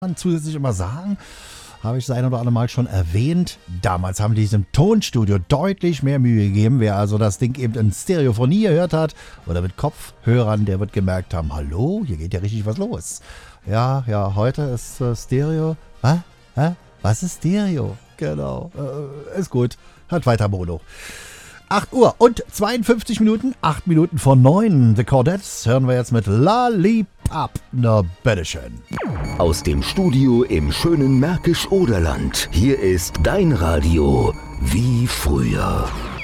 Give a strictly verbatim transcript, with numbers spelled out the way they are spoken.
man zusätzlich immer sagen, habe ich das ein oder andere Mal schon erwähnt. Damals haben die diesem Tonstudio deutlich mehr Mühe gegeben. Wer also das Ding eben in Stereophonie gehört hat oder mit Kopfhörern, der wird gemerkt haben, hallo, hier geht ja richtig was los. Ja, ja, heute ist äh, Stereo. Hä? Hä? Was ist Stereo? Genau, äh, ist gut. Hat weiter Mono. acht Uhr und zweiundfünfzig Minuten, acht Minuten vor neun. The Chordettes hören wir jetzt mit Lollipop. Na, bitteschön. Aus dem Studio im schönen Märkisch-Oderland. Hier ist dein Radio wie früher.